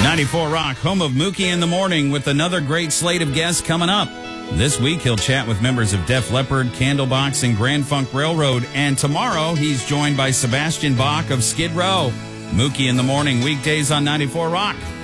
94 Rock, home of Mookie in the Morning, with another great slate of guests coming up. This week, he'll chat with members of Def Leppard, Candlebox, and Grand Funk Railroad. And tomorrow, he's joined by Sebastian Bach of Skid Row. Mookie in the Morning, weekdays on 94 Rock.